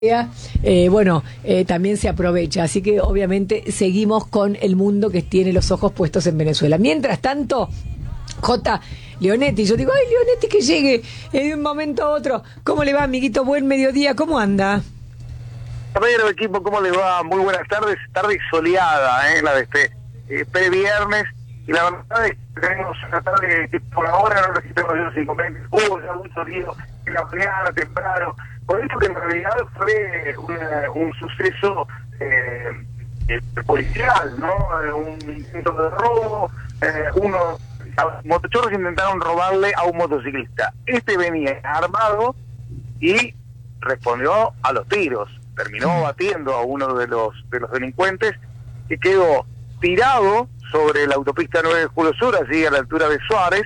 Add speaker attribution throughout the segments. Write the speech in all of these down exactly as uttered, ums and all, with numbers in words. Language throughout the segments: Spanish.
Speaker 1: Eh, bueno, eh, también se aprovecha, así que obviamente seguimos con el mundo que tiene los ojos puestos en Venezuela. Mientras tanto, J. Leonetti, yo digo, ay, Leonetti que llegue eh, de un momento a otro. ¿Cómo le va, amiguito? Buen mediodía, ¿cómo anda?
Speaker 2: Compañero de equipo, ¿cómo le va? Muy buenas tardes, tarde soleada, ¿eh? La de este eh, pre-viernes, y la verdad es que tenemos una tarde que por ahora no registramos los inconvenientes, hubo ya mucho río en la mañana, temprano, por eso que en realidad fue una, un suceso eh, eh, policial, ¿no? Eh, un intento de robo, eh, uno, motochorros intentaron robarle a un motociclista, este venía armado y respondió a los tiros, terminó batiendo a uno de los de los delincuentes que quedó tirado sobre la autopista nueve de Julio Sur, allí a la altura de Suárez,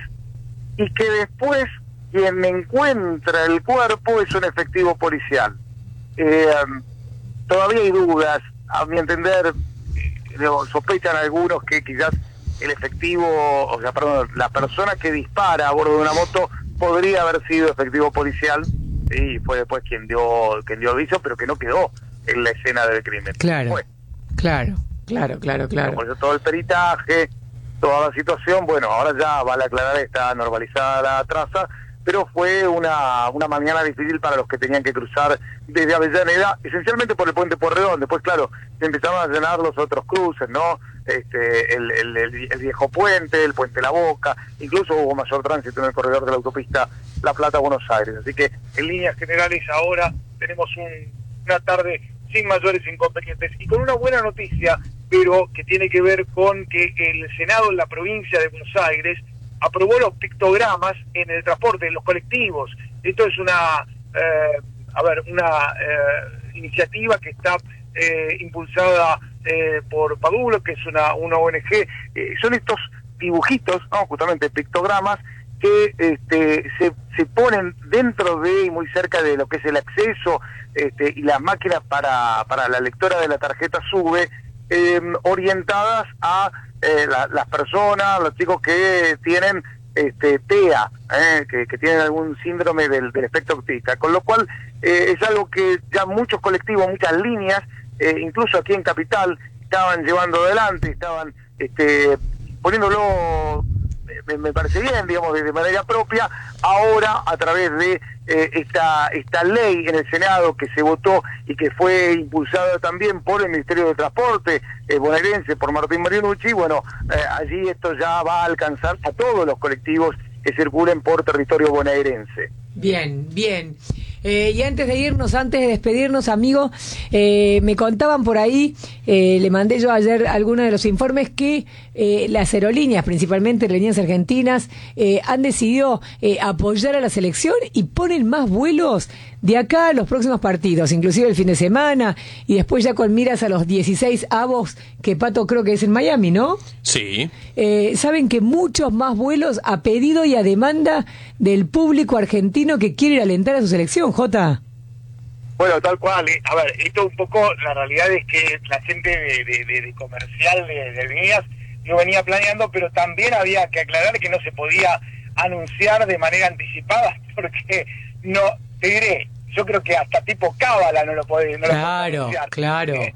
Speaker 2: y que después quien encuentra el cuerpo es un efectivo policial. Eh, todavía hay dudas, a mi entender, eh, sospechan algunos que quizás el efectivo, o sea, perdón, la persona que dispara a bordo de una moto podría haber sido efectivo policial, y fue después quien dio quien dio aviso, pero que no quedó en la escena del crimen.
Speaker 1: Claro,
Speaker 2: fue.
Speaker 1: claro, claro, claro, claro.
Speaker 2: Por eso todo el peritaje, toda la situación, bueno, ahora ya vale aclarar, está normalizada la traza, pero fue una una mañana difícil para los que tenían que cruzar desde Avellaneda, esencialmente por el puente Porredón. Después, claro, se empezaron a llenar los otros cruces, ¿no? Este, el, el, el, el viejo puente, el puente La Boca, incluso hubo mayor tránsito en el corredor de la autopista La Plata-Buenos Aires. Así que, en líneas generales, ahora tenemos un, una tarde sin mayores inconvenientes y con una buena noticia, pero que tiene que ver con que el Senado en la provincia de Buenos Aires aprobó los pictogramas en el transporte, en los colectivos. Esto es una, eh, a ver, una eh, iniciativa que está eh, impulsada eh, por Padulo, que es una, una O N G. Eh, son estos dibujitos, ¿no? Justamente pictogramas, que este, se, se ponen dentro de y muy cerca de lo que es el acceso este, y las máquinas para, para la lectora de la tarjeta SUBE, eh, orientadas a eh, la, las personas, los chicos que tienen este, T E A, eh, que, que tienen algún síndrome del, del espectro autista, con lo cual eh, es algo que ya muchos colectivos, muchas líneas, eh, incluso aquí en Capital, estaban llevando adelante, estaban este, poniéndolo, me, me parece bien, digamos, de, de manera propia. Ahora, a través de eh, esta esta ley en el Senado que se votó y que fue impulsada también por el Ministerio de Transporte eh, bonaerense, por Martín Marinucci, bueno, eh, allí esto ya va a alcanzar a todos los colectivos que circulen por territorio bonaerense.
Speaker 1: Bien, bien. Eh, y antes de irnos, antes de despedirnos, amigo, eh, me contaban por ahí, eh, le mandé yo ayer algunos de los informes, que eh, las aerolíneas, principalmente líneas argentinas, eh, han decidido eh, apoyar a la selección y ponen más vuelos de acá a los próximos partidos, inclusive el fin de semana, y después ya con miras a los dieciséis avos, que Pato creo que es en Miami, ¿no?
Speaker 3: Sí.
Speaker 1: Eh, saben que muchos más vuelos a pedido y a demanda del público argentino que quiere alentar a su selección, Jota.
Speaker 2: Bueno, tal cual. A ver, esto un poco, la realidad es que la gente de, de, de, de comercial de, de líneas lo venía planeando, pero también había que aclarar que no se podía anunciar de manera anticipada, porque no, te diré, yo creo que hasta tipo cábala no lo puede, no
Speaker 1: claro,
Speaker 2: lo puede anunciar.
Speaker 1: Claro,
Speaker 2: eh,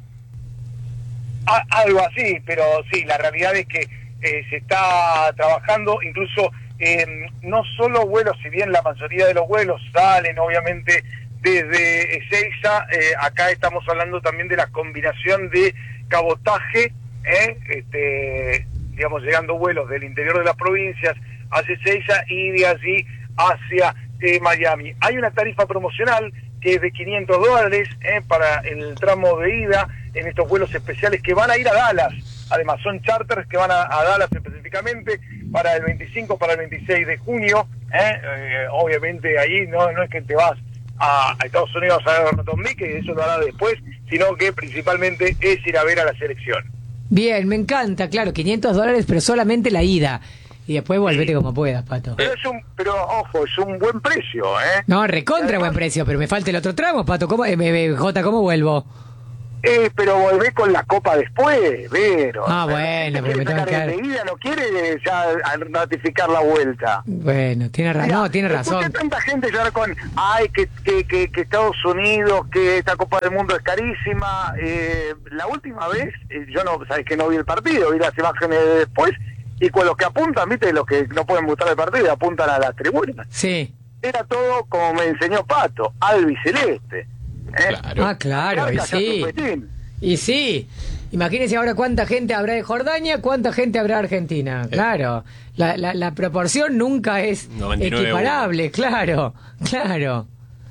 Speaker 2: a, algo así, pero sí, la realidad es que eh, se está trabajando, incluso eh, no solo vuelos, si bien la mayoría de los vuelos salen obviamente desde Ezeiza, eh, acá estamos hablando también de la combinación de cabotaje, eh, este, digamos, llegando vuelos del interior de las provincias hacia Ezeiza y de allí hacia eh, Miami. Hay una tarifa promocional que es de quinientos dólares eh, para el tramo de ida en estos vuelos especiales que van a ir a Dallas. Además, son charters que van a, a Dallas específicamente para el veinticinco, para el veintiséis de junio. ¿eh? Eh, obviamente ahí no, no es que te vas a, a Estados Unidos a ver a Tom Lee, que eso lo hará después, sino que principalmente es ir a ver a la selección.
Speaker 1: Bien, me encanta, claro, quinientos dólares, pero solamente la ida. Y después volvete sí. como puedas, Pato.
Speaker 2: Pero, es un, pero ojo, es un buen precio, ¿eh?
Speaker 1: No, recontra
Speaker 2: además,
Speaker 1: buen precio, pero me falta el otro tramo, Pato. ¿Cómo, eh, Jota, ¿cómo vuelvo?
Speaker 2: Eh, pero volvé con la copa después, Vero.
Speaker 1: Ah, bueno, pero me tengo que quedar...
Speaker 2: Enseguida no quiere ya ratificar la vuelta.
Speaker 1: Bueno, tiene razón, no, tiene razón.
Speaker 2: ¿Por qué tanta gente llora con, ay, que, que, que, que Estados Unidos, que esta Copa del Mundo es carísima? Eh, la última vez, eh, yo no, sabes que no vi el partido, vi las imágenes de después, y con los que apuntan, viste, los que no pueden votar el partido, apuntan a las tribunas.
Speaker 1: Sí.
Speaker 2: Era todo como me enseñó Pato, albiceleste. ¿Eh?
Speaker 3: Claro.
Speaker 1: Ah, claro, y sí. Y sí. Imagínense ahora cuánta gente habrá de Jordania, cuánta gente habrá de Argentina.
Speaker 3: Eh.
Speaker 1: Claro. La, la, la proporción nunca es
Speaker 3: noventa y nueve
Speaker 1: equiparable, uno. Claro, claro.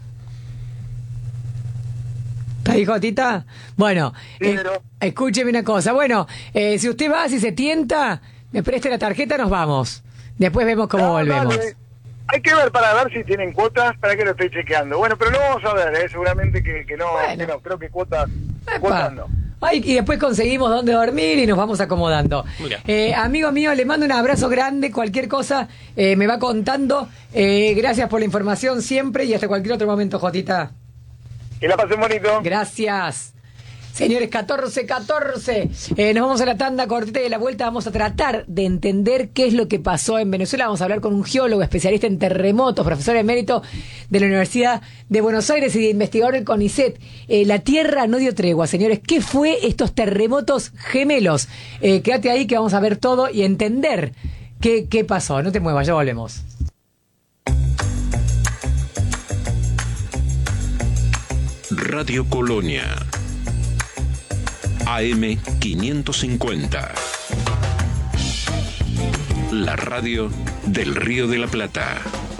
Speaker 1: ¿Está ahí, Jotita? Bueno,
Speaker 2: Sí,
Speaker 1: eh,
Speaker 2: pero-
Speaker 1: escúcheme una cosa. Bueno, eh, si usted va, si se tienta, me preste la tarjeta, nos vamos. Después vemos cómo
Speaker 2: No,
Speaker 1: volvemos.
Speaker 2: dale. Hay que ver para ver si tienen cuotas, para que lo estoy chequeando. Bueno, pero no vamos a ver, ¿eh? Seguramente que, que no,
Speaker 1: Bueno.
Speaker 2: que no, creo que cuotas,
Speaker 1: Epa.
Speaker 2: cuotas no.
Speaker 1: Ay, y después conseguimos dónde dormir y nos vamos acomodando.
Speaker 3: Mira.
Speaker 1: Eh, amigo mío, le mando un abrazo grande. Cualquier cosa eh, me va contando. Eh, gracias por la información siempre y hasta cualquier otro momento, Jotita.
Speaker 2: Que la pasen bonito.
Speaker 1: Gracias. Señores, catorce catorce. Eh, nos vamos a la tanda cortita y de la vuelta vamos a tratar de entender qué es lo que pasó en Venezuela. Vamos a hablar con un geólogo especialista en terremotos, profesor emérito de la Universidad de Buenos Aires y investigador del CONICET. Eh, la Tierra no dio tregua, señores. ¿Qué fue estos terremotos gemelos? Eh, quédate ahí que vamos a ver todo y entender qué, qué pasó. No te muevas, ya volvemos.
Speaker 4: Radio Colonia A M quinientos cincuenta, la radio del Río de la Plata.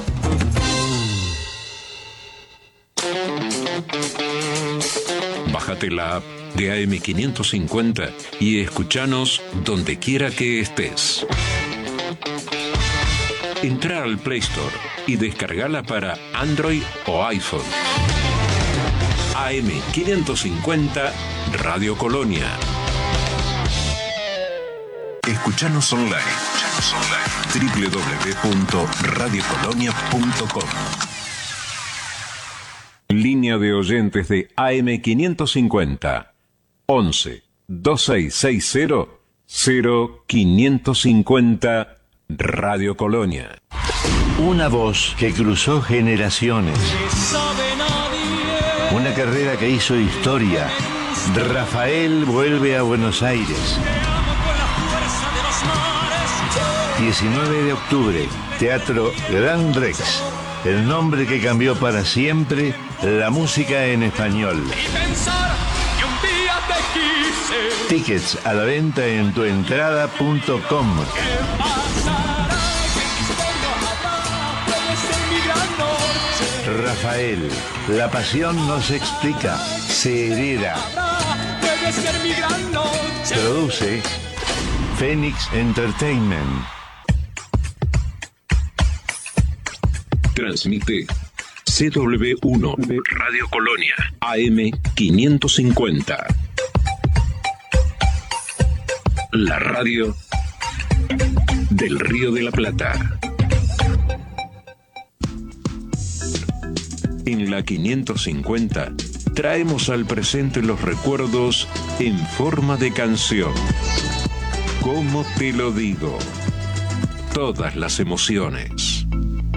Speaker 4: Bájate la app de A M quinientos cincuenta y escuchanos donde quiera que estés. Entra al Play Store y descargala para Android o iPhone. A M quinientos cincuenta Radio Colonia. Escuchanos online. doble u doble u doble u punto radio colonia punto com. Línea de oyentes de A M quinientos cincuenta. once, veintiséis sesenta, cero quinientos cincuenta Radio Colonia.
Speaker 5: Una voz que cruzó generaciones. Una carrera que hizo historia. Rafael vuelve a Buenos Aires. diecinueve de octubre, Teatro Gran Rex. El nombre que cambió para siempre la música en español. Tickets a la venta en tuentrada punto com. Rafael, la pasión no se explica, se hereda. Produce Phoenix Entertainment.
Speaker 4: Transmite C W uno Radio Colonia A M quinientos cincuenta. La radio del Río de la Plata. En la quinientos cincuenta traemos al presente los recuerdos en forma de canción. ¿Cómo te lo digo? Todas las emociones.